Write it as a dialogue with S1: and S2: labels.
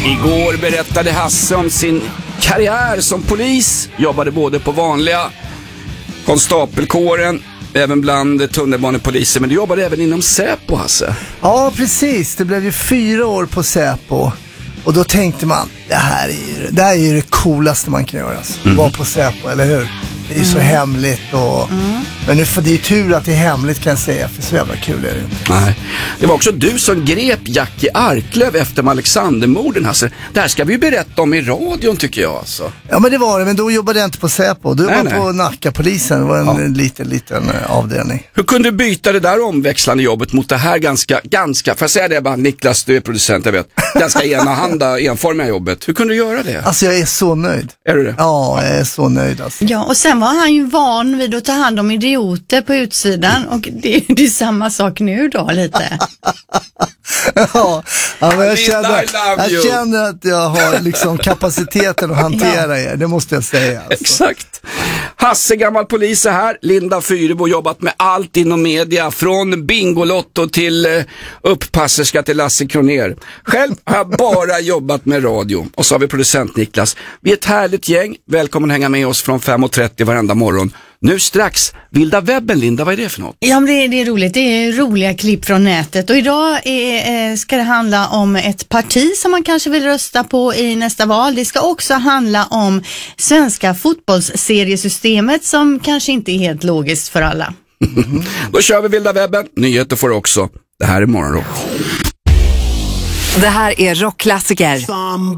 S1: Igår berättade Hasse om sin karriär som polis. Jobbade både på vanliga konstapelkåren, även bland tunnelbanepoliser. Men du jobbade även inom Säpo, Hasse.
S2: Ja, precis. Det blev ju 4 år på Säpo. Och då tänkte man, det här är ju det coolaste man kan göra. Alltså. Vara på Säpo, eller hur? Det är ju så hemligt och... Men nu får det ju tur att det är hemligt, kan jag säga. För så jävla kul är det inte.
S1: Nej. Det var också du som grep Jackie Arklöv efter Alexandermorden, Hasse. Det här ska vi ju berätta om i radion, tycker jag alltså.
S2: Ja, men det var det. Men då jobbade jag inte på Säpo. Du var på Nackapolisen. Det var en liten avdelning.
S1: Hur kunde du byta det där omväxlande jobbet mot det här ganska, får jag säga det bara, Niklas, du är producent, jag vet. Ganska enformiga jobbet. Hur kunde du göra det?
S2: Alltså, jag är så nöjd.
S1: Är du det?
S2: Ja, jag är så nöjd alltså.
S3: Ja, och sen var han ju van vid att ta hand om idioter på utsidan, och det är samma sak nu då lite.
S2: Ja, men jag känner att jag har liksom kapaciteten att hantera er, det måste jag säga. Alltså.
S1: Exakt. Hasse, gammal polis här. Linda Fyrebo, jobbat med allt inom media, från Bingolotto till upppasserska till Lasse Kroner. Själv har jag bara jobbat med radio. Och så har vi producent Niklas. Vi är ett härligt gäng. Välkommen hänga med oss från 5:30 varenda morgon. Nu strax, Vilda webben, Linda, vad är det för något?
S3: Ja, men det är roligt. Det är roliga klipp från nätet. Och idag ska det handla om ett parti som man kanske vill rösta på i nästa val. Det ska också handla om svenska fotbollsseriesystemet som kanske inte är helt logiskt för alla.
S1: Då kör vi Vilda webben. Nyheter får också. Det här är Morgonrock.
S4: Det här är rockklassiker.